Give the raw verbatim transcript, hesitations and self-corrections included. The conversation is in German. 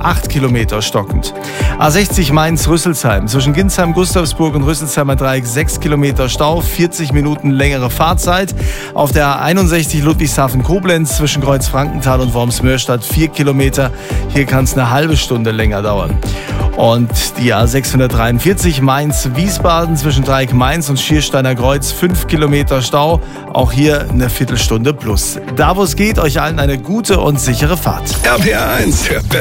acht Kilometer stockend. A sechzig Mainz-Rüsselsheim, zwischen Ginsheim, Gustavsburg und Rüsselsheimer Dreieck sechs Kilometer Stau, vierzig Minuten längere Fahrzeit. Auf der A einundsechzig Ludwigshafen-Koblenz, zwischen Kreuz-Frankenthal und Worms-Mörstadt vier Kilometer. Hier kann es eine halbe Stunde länger dauern. Und die A sechshundertdreiundvierzig Mainz-Wiesbaden, zwischen Dreieck Mainz und Schiersteiner Kreuz fünf Kilometer Stau. Auch hier eine Viertelstunde plus. Da wo es geht, euch allen eine gute und sichere Fahrt. R P R eins, der